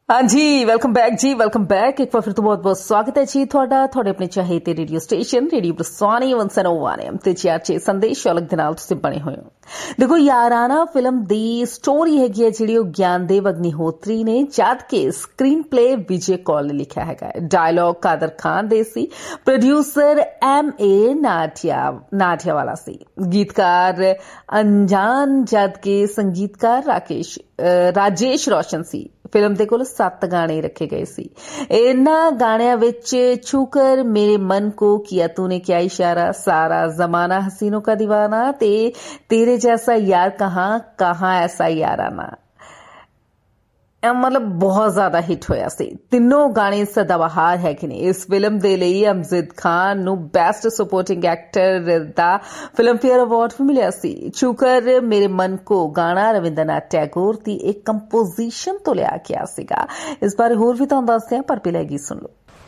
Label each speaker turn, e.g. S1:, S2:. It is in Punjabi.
S1: हाँ जी, वेलकम बैक जी, वेलकम बैक। एक बार फिर तो बहुत बहुत स्वागत है जी ਤੁਹਾਡਾ ਤੁਹਾਡੇ ਆਪਣੇ ਚਾਹੇ ਰੇਡੀਓ ਸਟੇਸ਼ਨ ਰੇਡੀਓ ਬਰਸਾਨੀ 101 ਤੇ ਚਾਰਚੇ ਸੰਦੇਸ਼ ਅਲੱਗ ਦੇ ਨਾਲ ਤੁਸੀਂ ਬਣੇ ਹੋਏ ਹੋ। ਦੇਖੋ ਯਾਰਾਨਾ ਫਿਲਮ ਦੀ ਸਟੋਰੀ ਹੈਗੀ ਹੈ ਜਿਹੜੀ ਉਹ ਗਿਆਨਦੇਵ ਅਗਨੀਹੋਤਰੀ ਨੇ, ਜਦ ਕਿ ਸਕਰੀਨ ਪਲੇ ਵਿਜੇ ਕੌਲ ਨੇ ਲਿਖਿਆ ਹੈਗਾ। ਡਾਇਲੌਗ ਕਾਦਰ ਖਾਨ ਦੇ ਸੀ, ਪ੍ਰੋਡਿਊਸਰ MA ਨਾਟਿਆਵਾਲਾ ਸੀ, ਗੀਤਕਾਰ ਅਨਜਾਨ, ਜਦ ਕਿ ਸੰਗੀਤਕਾਰ ਰਾਜੇਸ਼ ਰੋਸ਼ਨ ਸੀ। ਫਿਲਮ ਦੇ ਕੋਲ 7 ਗਾਣੇ ਰੱਖੇ ਗਏ ਸੀ। ਇਹਨਾਂ ਗਾਣਿਆਂ ਵਿੱਚ ਛੂਕਰ, ਮੇਰੇ ਮਨ ਕੋ ਕਿਆ ਤੂਨੇ ਕਿਆ ਇਸ਼ਾਰਾ, ਸਾਰਾ ਜ਼ਮਾਨਾ ਹਸੀਨੋਂ ਕਾ ਦੀਵਾਨਾ ਤੇ ਤੇਰੇ ਜੈਸਾ ਯਾਰ ਕਹਾਂ ਐਸਾ ਯਾਰਾਨਾ ਮਤਲਬ ਬਹੁਤ ਜ਼ਿਆਦਾ ਹਿੱਟ ਹੋਇਆ ਸੀ। ਤਿੰਨੋਂ ਗਾਣੇ ਸਦਾਬਹਾਰ ਹੈਗੇ ਨੇ। ਇਸ ਫਿਲਮ ਦੇ ਲਈ ਅਮਜਦ ਖਾਨ ਨੂੰ ਬੈਸਟ ਸਪੋਰਟਿੰਗ ਐਕਟਰ ਦਾ ਫਿਲਮਫੇਅਰ ਅਵਾਰਡ ਵੀ ਮਿਲਿਆ ਸੀ। ਛੂਕਰ ਮੇਰੇ ਮਨ ਕੋ ਗਾਣਾ ਰਵਿੰਦਰਨਾਥ ਟੈਗੋਰ ਦੀ ਇੱਕ ਕੰਪੋਜੀਸ਼ਨ ਤੋਂ ਲਿਆ ਗਿਆ ਸੀਗਾ। ਇਸ ਬਾਰੇ ਹੋਰ ਵੀ ਤੁਹਾਨੂੰ ਦੱਸਦੇ ਹਾਂ, ਪਰ ਪਹਿਲਾਂ ਇਹ ਗੀਤ ਸੁਣ ਲਓ।